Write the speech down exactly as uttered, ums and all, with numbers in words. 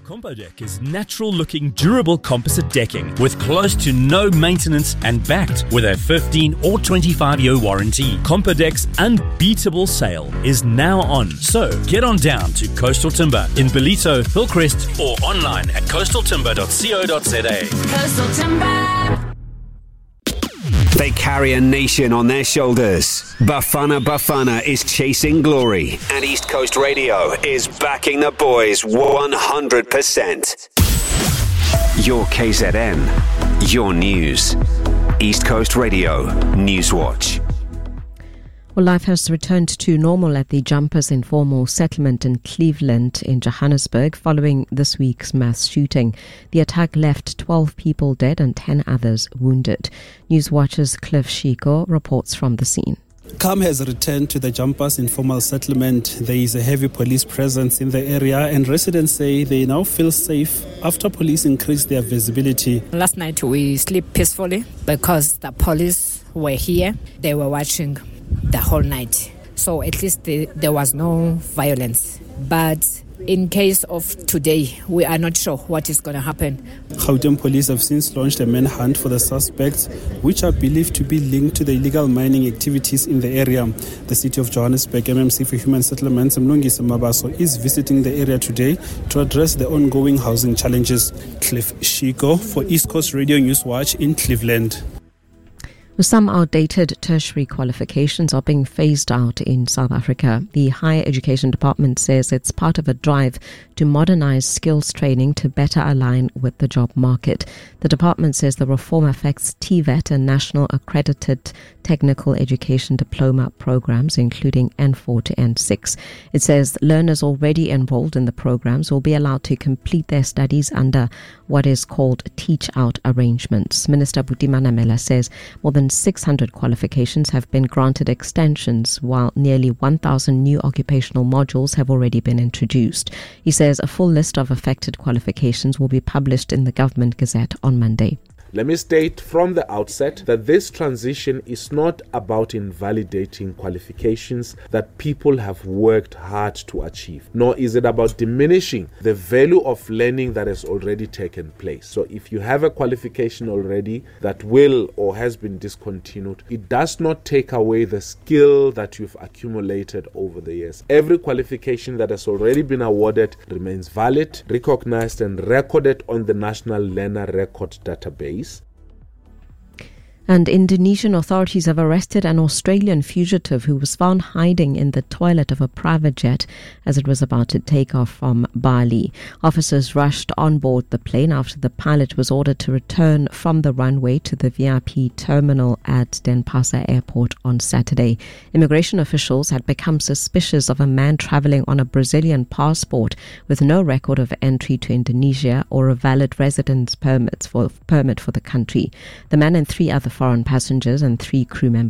Compodeck is natural-looking, durable composite decking with close to no maintenance and backed with a fifteen or twenty-five year warranty. Compodeck's unbeatable sale is now on, so get on down to Coastal Timber in Ballito, Hillcrest, or online at coastal timber dot co dot za. Coastal Timber. They carry a nation on their shoulders. Bafana Bafana is chasing glory, and East Coast Radio is backing the boys one hundred percent. Your K Z N, your news. East Coast Radio Newswatch. Well, life has returned to normal at the Jumpers Informal Settlement in Cleveland in Johannesburg following this week's mass shooting. The attack left twelve people dead and ten others wounded. Newswatch's Cliff Shiko reports from the scene. Calm has returned to the Jumpers Informal Settlement. There is a heavy police presence in the area, and residents say they now feel safe after police increased their visibility. Last night we slept peacefully because the police were here. They were watching the whole night. So at least the, there was no violence. But in case of today, we are not sure what is going to happen. Gauteng police have since launched a manhunt for the suspects, which are believed to be linked to the illegal mining activities in the area. The City of Johannesburg M M C for Human Settlements, Mlungisi Mabaso, is visiting the area today to address the ongoing housing challenges. Cliff Shiko for East Coast Radio Newswatch in Cleveland. Some outdated tertiary qualifications are being phased out in South Africa. The Higher Education Department says it's part of a drive to modernize skills training to better align with the job market. The department says the reform affects T V E T and National Accredited Technical Education Diploma programs, including N four to N six. It says learners already enrolled in the programs will be allowed to complete their studies under what is called teach-out arrangements. Minister Buti Manamela says more than six hundred qualifications have been granted extensions, while nearly one thousand new occupational modules have already been introduced. He says a full list of affected qualifications will be published in the Government Gazette on Monday. Let me state from the outset that this transition is not about invalidating qualifications that people have worked hard to achieve, nor is it about diminishing the value of learning that has already taken place. So if you have a qualification already that will or has been discontinued, it does not take away the skill that you've accumulated over the years. Every qualification that has already been awarded remains valid, recognized and recorded on the National Learner Record Database. And Indonesian authorities have arrested an Australian fugitive who was found hiding in the toilet of a private jet as it was about to take off from Bali. Officers rushed on board the plane after the pilot was ordered to return from the runway to the V I P terminal at Denpasar Airport on Saturday. Immigration officials had become suspicious of a man travelling on a Brazilian passport with no record of entry to Indonesia or a valid residence permit for, permit for the country. The man and three other foreign passengers and three crew members